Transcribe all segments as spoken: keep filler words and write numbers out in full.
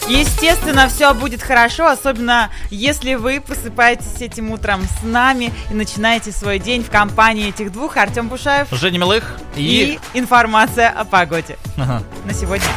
Естественно, все будет хорошо, особенно если вы просыпаетесь этим утром с нами и начинаете свой день в компании этих двух: Артем Пушаев, Женя Милых и, и информация о погоде ага. на сегодня.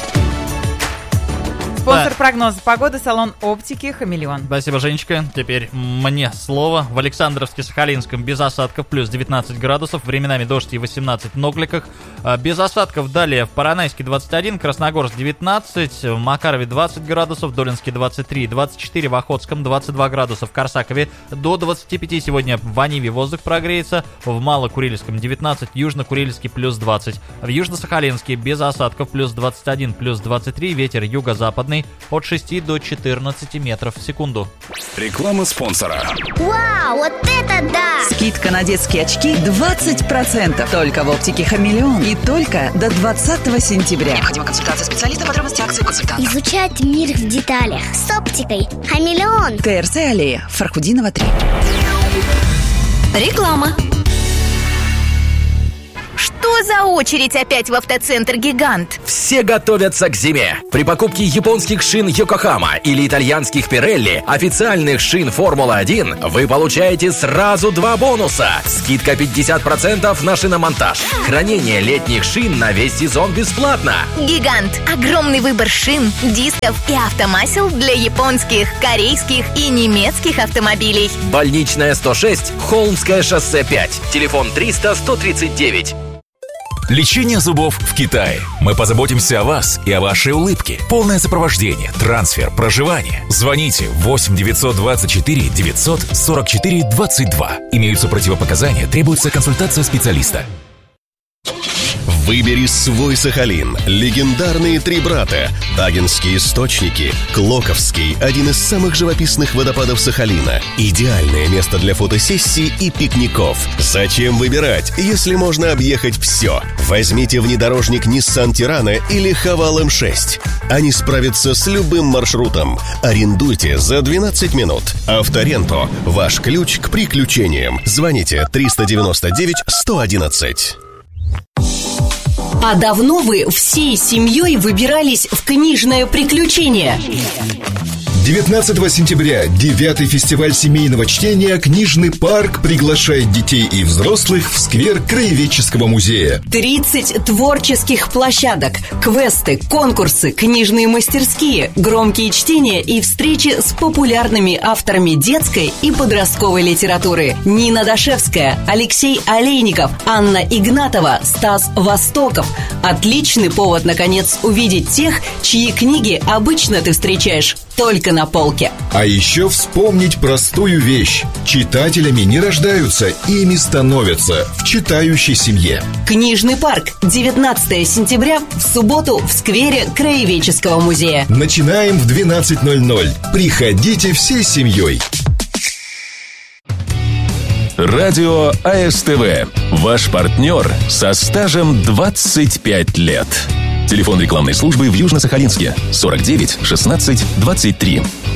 Спонсор да. прогноза погоды — салон оптики «Хамелеон». Спасибо, Женечка. Теперь мне слово. В Александровске-Сахалинском без осадков плюс девятнадцать градусов, временами дождь и восемнадцать в Ногликах. Без осадков далее в Поронайске двадцать один, Красногорск девятнадцать, в Макарове двадцать градусов, в Долинске двадцать три, двадцать четыре в Охотском, двадцать два градуса в Корсакове, до двадцати пяти сегодня в Аниве воздух прогреется, в Малокурильском девятнадцать, Южно-Курильске плюс двадцать, в Южно-Сахалинске без осадков плюс двадцать один, плюс двадцать три, ветер юго-западный от шести до четырнадцати метров в секунду. Реклама спонсора. Вау, вот это да! Скидка на детские очки двадцать процентов. Только в оптике «Хамелеон» и только до двадцатого сентября. Необходима консультация специалиста, подробности акции консультанта. Изучать мир в деталях с оптикой «Хамелеон». ТРЦ аллея, Фархудинова три. Реклама. Что за очередь опять в автоцентр «Гигант»? Все готовятся к зиме. При покупке японских шин «Йокохама» или итальянских «Пирелли», официальных шин «Формула один», вы получаете сразу два бонуса. Скидка пятьдесят процентов на шиномонтаж. Хранение летних шин на весь сезон бесплатно. «Гигант» – огромный выбор шин, дисков и автомасел для японских, корейских и немецких автомобилей. Больничная сто шесть, Холмское шоссе пять. Телефон триста сто тридцать девять. Лечение зубов в Китае. Мы позаботимся о вас и о вашей улыбке. Полное сопровождение, трансфер, проживание. Звоните восемь девятьсот двадцать четыре девятьсот сорок четыре двадцать два. Имеются противопоказания, требуется консультация специалиста. Выбери свой Сахалин. Легендарные три брата. Тагинские источники. Клоковский – один из самых живописных водопадов Сахалина. Идеальное место для фотосессий и пикников. Зачем выбирать, если можно объехать все? Возьмите внедорожник Nissan Tirana или Haval эм шесть. Они справятся с любым маршрутом. Арендуйте за двенадцать минут. Авторенто – ваш ключ к приключениям. Звоните триста девяносто девять сто одиннадцать. А давно вы всей семьей выбирались в книжное приключение? девятнадцатого сентября девятый фестиваль семейного чтения «Книжный парк» приглашает детей и взрослых в сквер Краеведческого музея. тридцать творческих площадок, квесты, конкурсы, книжные мастерские, громкие чтения и встречи с популярными авторами детской и подростковой литературы. Нина Дашевская, Алексей Олейников, Анна Игнатова, Стас Востоков. Отличный повод, наконец, увидеть тех, чьи книги обычно ты встречаешь только на полке. А еще вспомнить простую вещь: читателями не рождаются, ими становятся в читающей семье. Книжный парк. девятнадцатого сентября в субботу в сквере Краеведческого музея. Начинаем в двенадцать ноль ноль. Приходите всей семьей. Радио АСТВ. Ваш партнер со стажем двадцать пять лет. Телефон рекламной службы в Южно-Сахалинске сорок девять шестнадцать двадцать три.